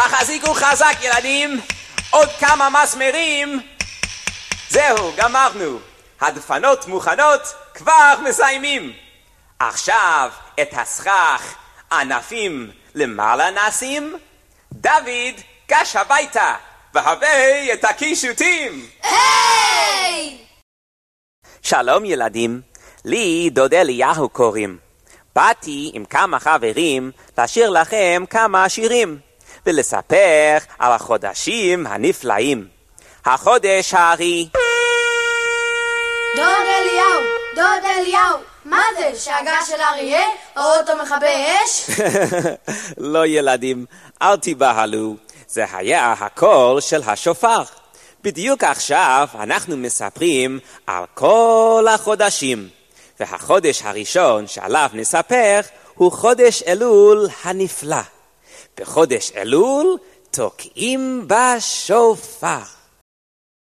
החזיקו חזק ילדים, עוד כמה מסמרים. זהו, גמרנו. הדפנות מוכנות, כבר מסיימים. עכשיו את הסכך ענפים למעלה נשים. דוד, גש הביתה, והבא את הקישוטים. היי! שלום ילדים, לי דוד אליהו קוראים. באתי עם כמה חברים לשיר לכם כמה שירים, ולספר על החודשים הנפלאים. החודש הארי. דוד אליהו, מה זה? שאגה של אריה? האוטו מכבה אש? לא ילדים, אל תיבהלו. זה היה הקול של השופר. בדיוק עכשיו אנחנו מספרים על כל החודשים. והחודש הראשון שעליו נספר הוא חודש אלול הנפלא. בחודש אלול תוקעים בשופר.